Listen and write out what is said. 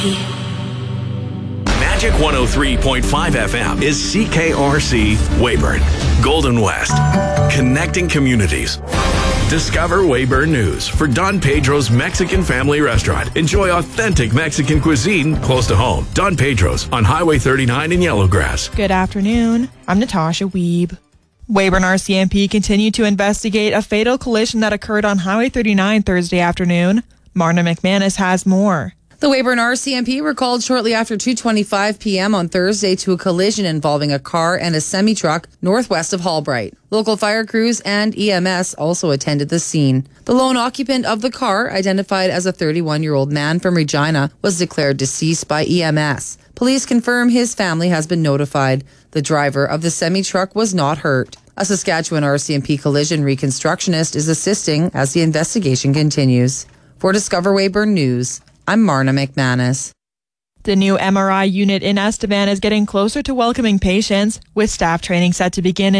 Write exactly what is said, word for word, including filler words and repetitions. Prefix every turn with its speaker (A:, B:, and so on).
A: Magic one oh three point five F M is C K R C Weyburn, Golden West, connecting communities. Discover Weyburn News for Don Pedro's Mexican Family Restaurant. Enjoy authentic Mexican cuisine close to home. Don Pedro's on Highway thirty-nine in Yellowgrass.
B: Good afternoon. I'm Natasha Wiebe. Weyburn R C M P continued to investigate a fatal collision that occurred on Highway thirty-nine Thursday afternoon. Marna McManus has more.
C: The Weyburn R C M P were called shortly after two twenty-five p.m. on Thursday to a collision involving a car and a semi-truck northwest of Hallbright. Local fire crews and E M S also attended the scene. The lone occupant of the car, identified as a thirty-one-year-old man from Regina, was declared deceased by E M S. Police confirm his family has been notified. The driver of the semi-truck was not hurt. A Saskatchewan R C M P collision reconstructionist is assisting as the investigation continues. For Discover Weyburn News, I'm Marna McManus.
B: The new M R I unit in Estevan is getting closer to welcoming patients, with staff training set to begin in